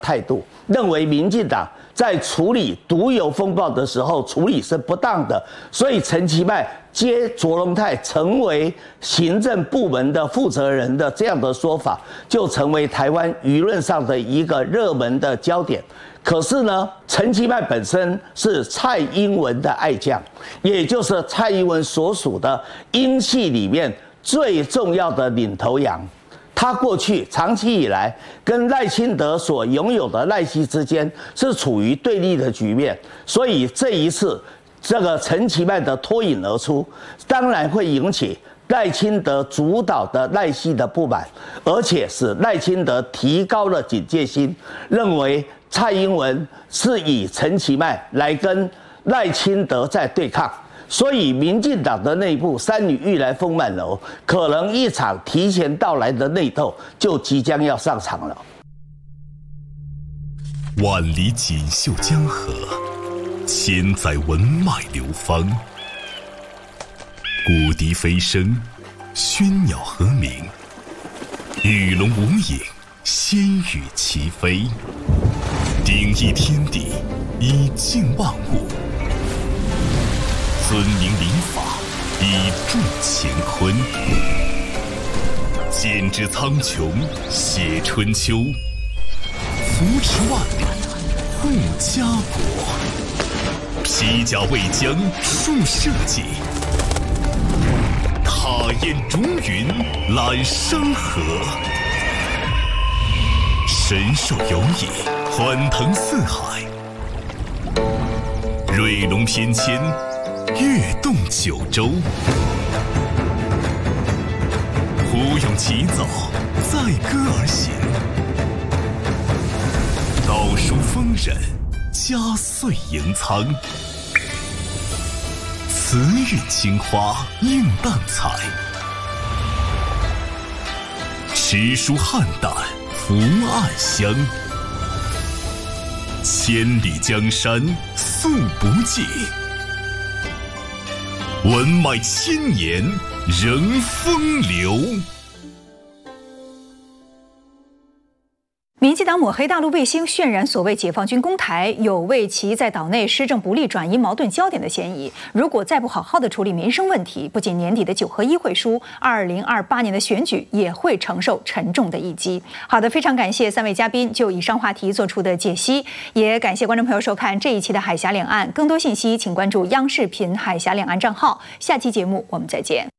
态度，认为民进党在处理毒油风暴的时候处理是不当的，所以陈其迈接卓荣泰成为行政部门的负责人的这样的说法，就成为台湾舆论上的一个热门的焦点。可是呢，陈其迈本身是蔡英文的爱将，也就是蔡英文所属的英系里面最重要的领头羊。他过去长期以来跟赖清德所拥有的赖系之间是处于对立的局面，所以这一次这个陈其迈的脱颖而出，当然会引起赖清德主导的赖系的不满，而且使赖清德提高了警戒心，认为蔡英文是以陈其迈来跟赖清德在对抗。所以，民进党的内部三女欲来风满楼，可能一场提前到来的内斗就即将要上场了。 万里锦绣江河，千载文脉流芳。古笛飞声，喧鸟和鸣，与龙无影，仙羽齐飞。鼎益天地，以静万物。尊明礼法，以助乾坤；剪纸苍穹，写春秋；扶持万里，护家国；披甲为将，树社稷；踏雁逐云，揽山河；神兽游弋，欢腾四海；瑞龙翩跹，跃动九州。胡勇起早，载歌而行，倒数丰稔，佳岁迎苍。慈韵青花映淡彩，诗书汉旦福暗香。千里江山素不尽，文脉千年仍风流。 民进党抹黑大陆卫星，渲染所谓解放军攻台，有为其在岛内施政不力转移矛盾焦点的嫌疑。如果再不好好的处理民生问题，不仅年底的9合1会输，2028年的选举也会承受沉重的一击。好的，非常感谢3位嘉宾就以上话题做出的解析，也感谢观众朋友收看这一期的海峡两岸。更多信息请关注央视频海峡两岸账号。下期节目我们再见。